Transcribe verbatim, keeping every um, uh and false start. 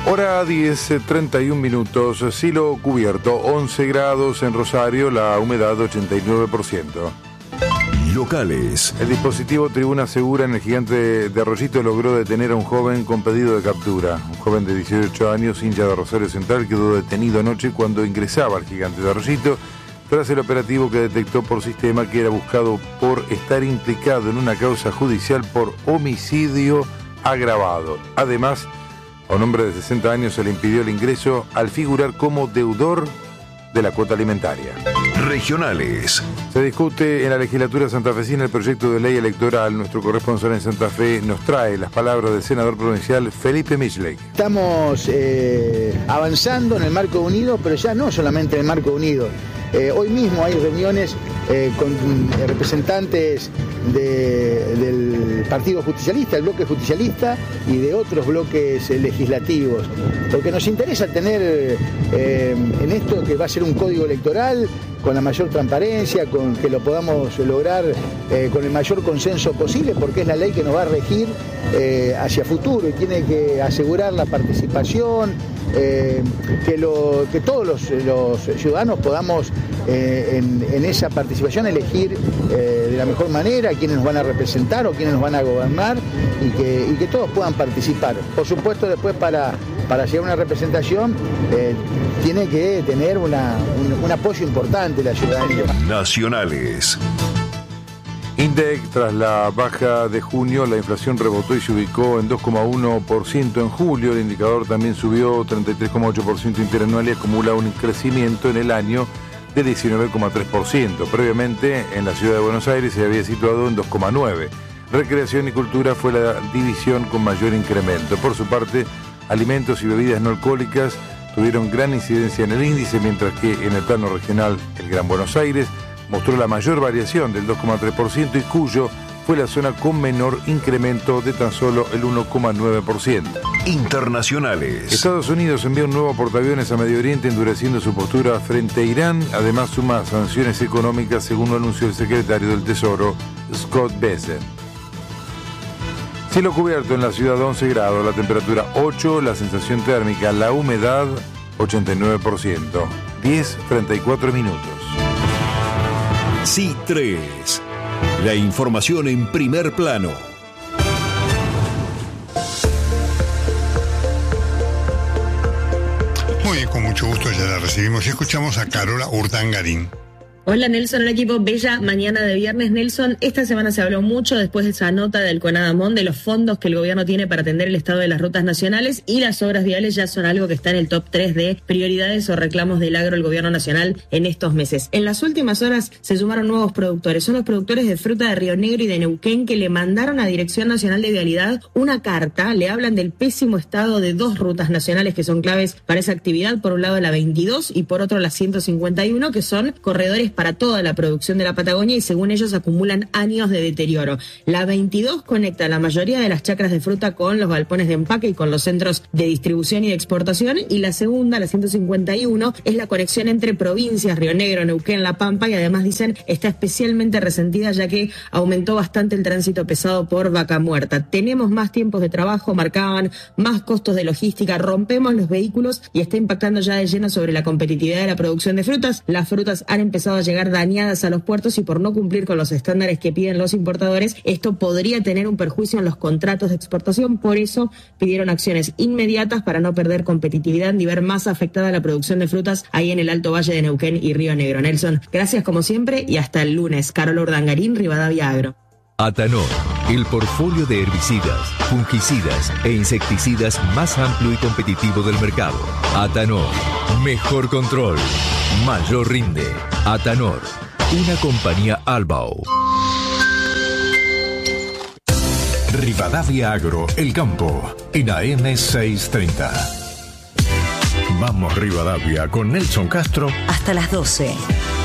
Hora diez, treinta y un minutos, cielo cubierto, once grados en Rosario, la humedad ochenta y nueve por ciento. Locales. El dispositivo Tribuna Segura en el Gigante de Arroyito logró detener a un joven con pedido de captura. Un joven de dieciocho años, hincha de Rosario Central, quedó detenido anoche cuando ingresaba al Gigante de Arroyito tras el operativo que detectó por sistema que era buscado por estar implicado en una causa judicial por homicidio agravado. Además, a un hombre de sesenta años se le impidió el ingreso al figurar como deudor de la cuota alimentaria. Regionales. Se discute en la legislatura santafesina el proyecto de ley electoral. Nuestro corresponsal en Santa Fe nos trae las palabras del senador provincial Felipe Michley. Estamos eh, avanzando en el marco unido, pero ya no solamente en el marco unido. Eh, hoy mismo hay reuniones eh, con eh, representantes de, del Partido Justicialista, el bloque justicialista y de otros bloques eh, legislativos, porque nos interesa tener eh, en esto que va a ser un código electoral con la mayor transparencia, con que lo podamos lograr eh, con el mayor consenso posible, porque es la ley que nos va a regir eh, hacia futuro y tiene que asegurar la participación, eh, que, lo, que todos los, los ciudadanos podamos eh, en, en esa participación elegir eh, de la mejor manera quiénes nos van a representar o quiénes nos van a gobernar y que, y que todos puedan participar. Por supuesto, después para, para llegar a una representación eh, tiene que tener una, un, un apoyo importante la ciudadanía. Nacionales. INDEC, tras la baja de junio, la inflación rebotó y se ubicó en dos coma uno por ciento en julio. El indicador también subió treinta y tres coma ocho por ciento interanual y acumula un crecimiento en el año de diecinueve coma tres por ciento. Previamente, en la ciudad de Buenos Aires se había situado en dos coma nueve por ciento. Recreación y cultura fue la división con mayor incremento. Por su parte, alimentos y bebidas no alcohólicas tuvieron gran incidencia en el índice, mientras que en el plano regional el Gran Buenos Aires mostró la mayor variación del dos coma tres por ciento y Cuyo fue la zona con menor incremento de tan solo el uno coma nueve por ciento. Internacionales. Estados Unidos envía un nuevo portaaviones a Medio Oriente endureciendo su postura frente a Irán. Además suma sanciones económicas, según lo anunció el secretario del Tesoro, Scott Bessent. Cielo cubierto en la ciudad, once grados, la temperatura ocho, la sensación térmica, la humedad ochenta y nueve por ciento. diez, treinta y cuatro minutos. C tres. La información en primer plano. Muy bien, con mucho gusto ya la recibimos y escuchamos a Carola Urdangarín. Hola Nelson, el equipo, bella mañana de viernes. Nelson, esta semana se habló mucho después de esa nota del CONADAMON de los fondos que el gobierno tiene para atender el estado de las rutas nacionales, y las obras viales ya son algo que está en el top tres de prioridades o reclamos del agro del gobierno nacional en estos meses. En las últimas horas se sumaron nuevos productores, son los productores de fruta de Río Negro y de Neuquén, que le mandaron a Dirección Nacional de Vialidad una carta. Le hablan del pésimo estado de dos rutas nacionales que son claves para esa actividad, por un lado la veintidós y por otro la ciento cincuenta y uno, que son corredores para toda la producción de la Patagonia y según ellos acumulan años de deterioro. La veintidós conecta la mayoría de las chacras de fruta con los galpones de empaque y con los centros de distribución y de exportación, y la segunda, la ciento cincuenta y uno, es la conexión entre provincias, Río Negro, Neuquén, La Pampa, y además dicen está especialmente resentida ya que aumentó bastante el tránsito pesado por Vaca Muerta. Tenemos más tiempos de trabajo, marcaban, más costos de logística, rompemos los vehículos y está impactando ya de lleno sobre la competitividad de la producción de frutas. Las frutas han empezado a llegar dañadas a los puertos y por no cumplir con los estándares que piden los importadores, esto podría tener un perjuicio en los contratos de exportación. Por eso pidieron acciones inmediatas para no perder competitividad ni ver más afectada la producción de frutas ahí en el Alto Valle de Neuquén y Río Negro. Nelson, gracias como siempre y hasta el lunes. Carola Urdangarín, Rivadavia Agro. Atanor, el portfolio de herbicidas, fungicidas e insecticidas más amplio y competitivo del mercado. Atanor, mejor control, mayor rinde. Atanor, una compañía Albao. Rivadavia Agro, el campo, en A M seiscientos treinta. Vamos Rivadavia con Nelson Castro. Hasta las doce.